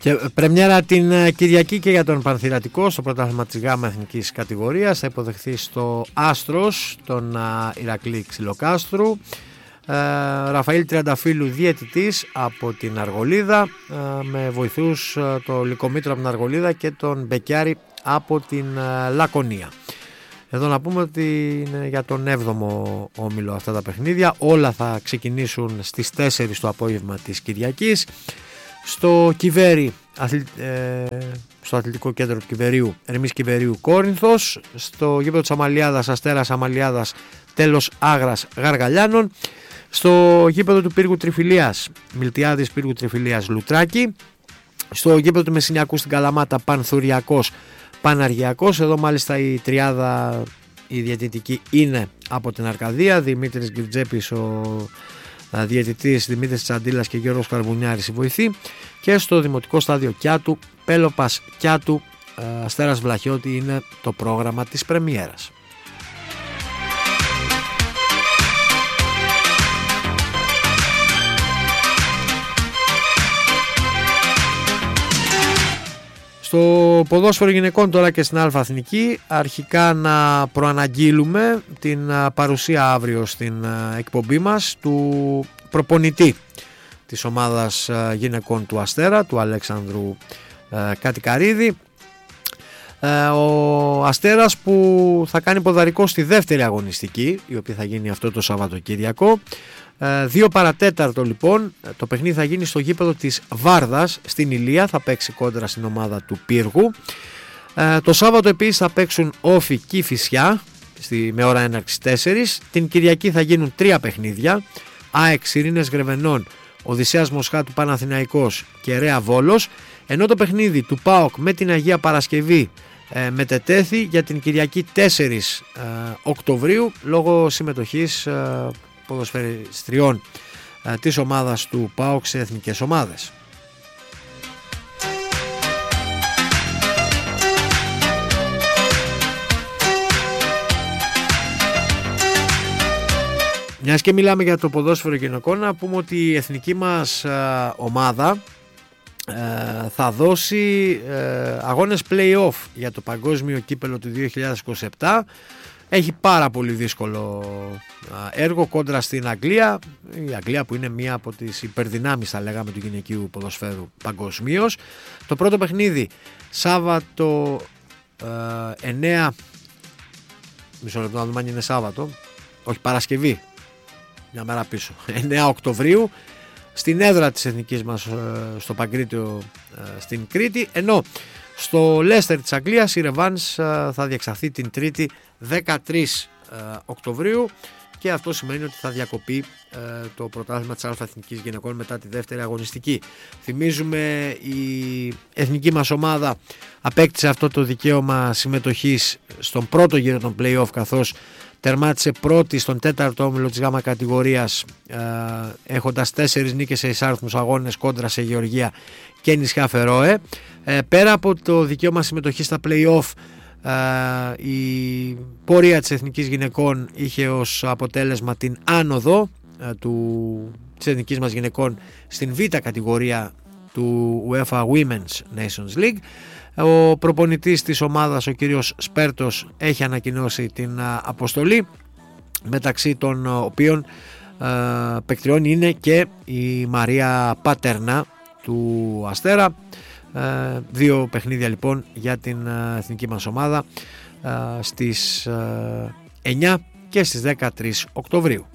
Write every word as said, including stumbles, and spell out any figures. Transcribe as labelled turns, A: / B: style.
A: Και πρεμιέρα την Κυριακή και για τον Πανθυρατικό στο πρωτάθλημα της ΓΑΜΑ εθνικής κατηγορίας. Θα υποδεχθεί στο Άστρος τον Ηρακλή Ξυλοκάστρου. ε, Ραφαήλ Τριανταφύλου διαιτητής από την Αργολίδα, ε, με βοηθούς ε, το Λυκομήτρο από την Αργολίδα και τον Μπεκιάρη από την ε, Λακωνία. Εδώ να πούμε ότι είναι για τον έβδομο όμιλο αυτά τα παιχνίδια. Όλα θα ξεκινήσουν στις τέσσερις το απόγευμα της Κυριακής. Στο Κιβέρι, ε, στο αθλητικό κέντρο του Κιβερίου, Ερμής Κιβερίου Κόρινθος. Στο γήπεδο της Αμαλιάδας, Αστέρας Αμαλιάδας, Τέλος Άγρας Γαργαλιάνων. Στο γήπεδο του Πύργου Τριφυλίας, Μιλτιάδης Πύργου Τριφυλίας Λουτράκη. Στο γήπεδο του Μεσσηνιακού στην Καλαμάτα, Πανθουριακός Παναργιακός. Εδώ μάλιστα η τριάδα η διαιτητική είναι από την Αρκαδία. Δημήτρης Γκριτζέπης ο διαιτητής, Δημήτρης Τσαντήλας και Γιώργος Καρβουνιάρης η βοηθή. Και στο Δημοτικό Στάδιο Κιάτου, Πέλοπας Κιάτου, Αστέρας Βλαχιώτη είναι το πρόγραμμα της πρεμιέρας. Στο ποδόσφαιρο γυναικών τώρα και στην Α' Εθνική, αρχικά να προαναγγείλουμε την παρουσία αύριο στην εκπομπή μας του προπονητή της ομάδας γυναικών του Αστέρα, του Αλέξανδρου Κατικαρίδη. Ο Αστέρας που θα κάνει ποδαρικό στη δεύτερη αγωνιστική, η οποία θα γίνει αυτό το Σαββατοκύριακο. Δύο παρατέταρτο λοιπόν, το παιχνίδι θα γίνει στο γήπεδο της Βάρδας στην Ηλία, θα παίξει κόντρα στην ομάδα του Πύργου. Το Σάββατο επίσης θα παίξουν Όφη και Κηφισιά με ώρα έναρξη τέσσερις. Την Κυριακή θα γίνουν τρία παιχνίδια, ΑΕΚ Ειρήνες Γρεβενών, Οδυσσέας Μοσχάτου Παναθηναϊκός και Ρέα Βόλος, ενώ το παιχνίδι του ΠΑΟΚ με την Αγία Παρασκευή ε, μετετέθη για την Κυριακή τέσσερις ε, Οκτωβρίου λόγω συμμετοχής ε, ποδοσφαιριστριών ε, της ομάδας του ΠΑΟΚ σε εθνικές ομάδες. Μιας και μιλάμε για το ποδόσφαιρο γυναικών, να πούμε ότι η εθνική μας ε, ομάδα ε, θα δώσει ε, αγώνες play-off για το παγκόσμιο κύπελο του δύο χιλιάδες είκοσι επτά. Έχει πάρα πολύ δύσκολο έργο κόντρα στην Αγγλία. Η Αγγλία που είναι μία από τις υπερδυνάμεις, θα λέγαμε, του γυναικείου ποδοσφαίρου παγκοσμίως. Το πρώτο παιχνίδι Σάββατο ε, εννέα, μισό λεπτό να δούμε αν είναι Σάββατο, όχι, Παρασκευή, μια μέρα πίσω, εννέα Οκτωβρίου, στην έδρα της εθνικής μας στο Παγκρίτιο στην Κρήτη, ενώ στο Λέστερ της Αγγλίας η ρεβάνς θα διεξαχθεί την Τρίτη δεκατρείς Οκτωβρίου και αυτό σημαίνει ότι θα διακοπεί το πρωτάθλημα της Α' Εθνικής Γυναικών μετά τη δεύτερη αγωνιστική. Θυμίζουμε, η εθνική μας ομάδα απέκτησε αυτό το δικαίωμα συμμετοχής στον πρώτο γύρο των play-off, καθώς τερμάτισε πρώτη στον τέταρτο όμιλο της γάμα κατηγορίας, ε, έχοντας τέσσερις νίκες σε εισάρθμους αγώνες κόντρα σε Γεωργία και νησιά Φερόε. Ε, πέρα από το δικαίωμα συμμετοχής στα play-off, ε, η πορεία της εθνικής γυναικών είχε ως αποτέλεσμα την άνοδο ε, του, της εθνικής μας γυναικών στην β' κατηγορία του UEFA Women's Nations League. Ο προπονητής της ομάδας, ο κύριος Σπέρτος, έχει ανακοινώσει την αποστολή, μεταξύ των οποίων ε, παικτριών είναι και η Μαρία Πατέρνα του Αστέρα. Ε, δύο παιχνίδια λοιπόν για την εθνική μας ομάδα ε, στις ε, εννέα και στις δεκατρείς Οκτωβρίου.